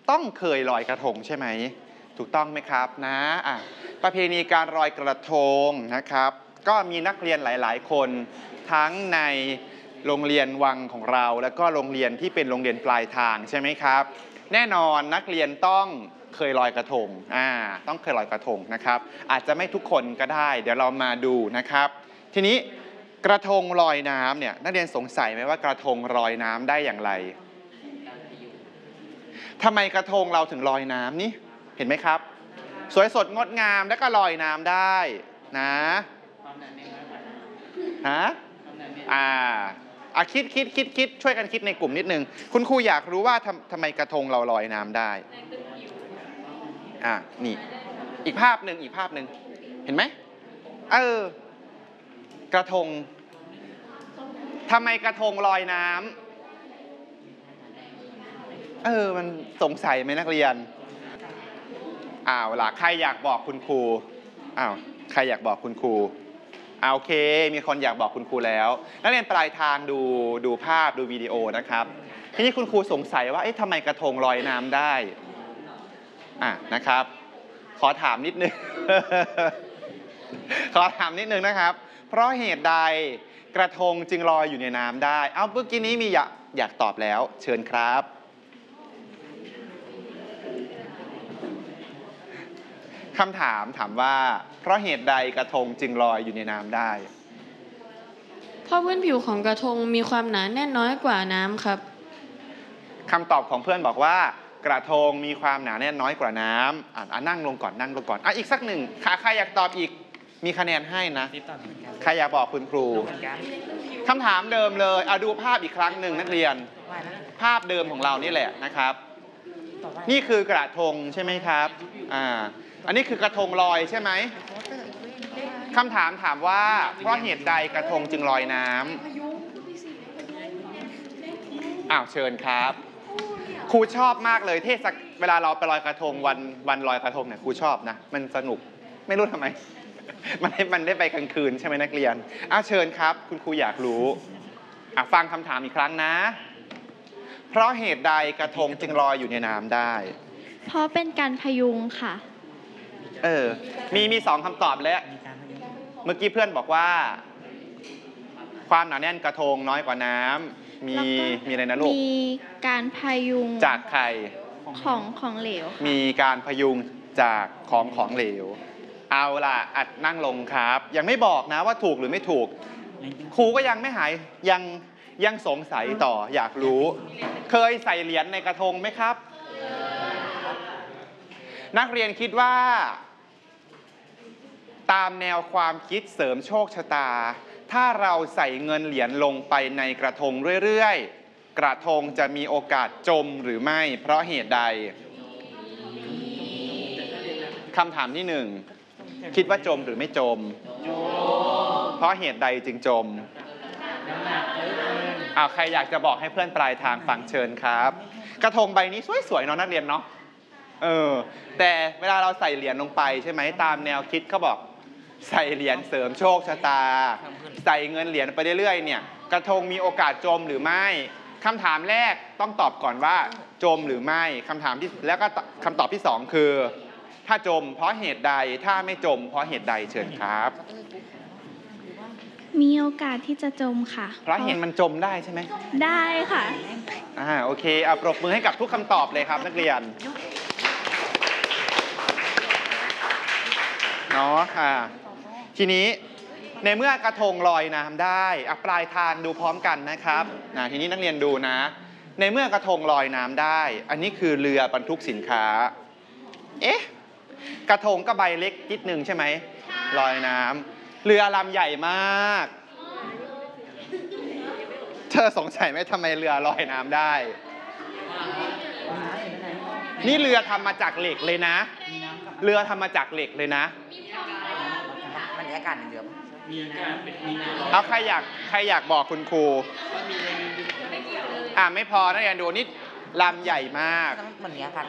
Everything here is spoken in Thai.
ต้องเคยลอยกระทงใช่ไหมถูกต้องไหมครับนะประเพณีการลอยกระทงนะครับก็มีนักเรียนหลายๆคนทั้งในโรงเรียนวังของเราแล้วก็โรงเรียนที่เป็นโรงเรียนปลายทางใช่ไหมครับแน่นอนนักเรียนต้องเคยลอยกระทงต้องเคยลอยกระทงนะครับอาจจะไม่ทุกคนก็ได้เดี๋ยวเรามาดูนะครับทีนี้กระทงลอยน้ำเนี่ยนักเรียนสงสัยไหมว่ากระทงลอยน้ำได้อย่างไรทำไมกระทงเราถึงลอยน้ำนี่เห็นไหมครับสวยสดงดงามแล้วก็ลอยน้ำได้นะคิดช่วยกันคิดในกลุ่มนิดนึงคุณครูอยากรู้ว่าทำไมกระทงเราลอยน้ำได้นี่อีกภาพหนึ่งเห็นไหมกระทงทำไมกระทงลอยน้ำมันสงสัยไหมนักเรียนล่ะใครอยากบอกคุณครูใครอยากบอกคุณครูโอเคมีคนอยากบอกคุณครูแล้วนักเรียนปลายทางดูภาพดูวิดีโอนะครับทีนี้คุณครูสงสัยว่าทำไมกระทงลอยน้ำได้นะครับขอถามนิดนึง ขอถามนิดนึงนะครับเพราะเหตุใดกระทงจึงลอยอยู่ในน้ำได้เมื่อกี้นี้มีอยากตอบแล้วเชิญครับคำถามว่าเพราะเหตุใดกระทงจึงลอยอยู่ในน้ำได้เพราะพื้นผิวของกระทงมีความหนาแน่นน้อยกว่าน้ำครับคำตอบของเพื่อนบอกว่ากระทงมีความหนาแน่นน้อยกว่าน้ำนั่งลงก่อนอีกสักหนึ่งใครอยากตอบอีกมีคะแนนให้นะใครอยากบอกคุณครูคำถามเดิมเลยดูภาพอีกครั้งหนึ่งนักเรียนภาพเดิมของเรานี่แหละนะครับนี่คือกระทงใช่ไหมครับอันนี้คือกระทงลอยใช่ไหมคำถามว่าเพราะเหตุใดกระทงจึงลอยน้ำเชิญครับครูชอบมากเลยเวลาเราไปลอยกระทงวันลอยกระทงเนี่ยครูชอบนะมันสนุกไม่รู้ทำไมมันได้ไปกลางคืนใช่ไหมนักเรียนเชิญครับคุณครูอยากรู้ฟังคำถามอีกครั้งนะเพราะเหตุใดกระทงจึงลอยอยู่ในน้ำได้เพราะเป็นการพยุงค่ะมีสองคำตอบแล้วเมื่อกี้เพื่อนบอกว่าความหนาแน่นกระทงน้อยกว่าน้ำมีอะไรนะลูกมีการพยุงจากใครของเหลวมีการพยุงจากของเหลวเอาล่ะนั่งลงครับยังไม่บอกนะว่าถูกหรือไม่ถูกครูก็ยังไม่หายยังสงสัยต่ออยากรู้เคยใส่เหรียญในกระทงไหมครับนักเรียนคิดว่าตามแนวความคิดเสริมโชคชะตาถ้าเราใส่เงินเหรียญลงไปในกระทงเรื่อยๆกระทงจะมีโอกาสจมหรือไม่เพราะเหตุใดคำถามที่หนึ่งคิดว่าจมหรือไม่จมเพราะเหตุใดจึงจมใครอยากจะบอกให้เพื่อนปลายทางฟังเชิญครับกระทงใบนี้สวยๆเนาะนักเรียนเนาะแต่เวลาเราใส่เหรียญลงไปใช่ไหมตามแนวคิดเขาบอกใส่เหรียญเสริมโชคชะตาใส่เงินเหรียญไปเรื่อยๆเนี่ยกระทงมีโอกาสจมหรือไม่คำถามแรกต้องตอบก่อนว่าจมหรือไม่คำถามที่แล้วก็คำตอบที่สองคือถ้าจมเพราะเหตุใดถ้าไม่จมเพราะเหตุใดเชิญครับมีโอกาสที่จะจมค่ะเพราะเห็นมันจมได้ใช่ไหมได้ค่ะโอเคปรบมือให้กับทุกคำตอบเลยครับนักเรียนเนาะทีนี้ในเมื่อกระทงลอยน้ำได้ปลายทางดูพร้อมกันนะครับทีนี้นักเรียนดูนะในเมื่อกระทงลอยน้ำได้อันนี้คือเรือบรรทุกสินค้ากระทงก็ใบเล็กนิดนึงใช่ไหมลอยน้ำเรือลำใหญ่มากเธอสงสัยไหมทำไมเรือลอยน้ำได้นี่เรือทำมาจากเหล็กเลยนะเรือทำมาจากเหล็กเลยนะมันอากาศเรือมีน้ำใครอยากบอกคุณครูไม่พอนักเรียนดูนี่ลำใหญ่มากมันมีอากาศ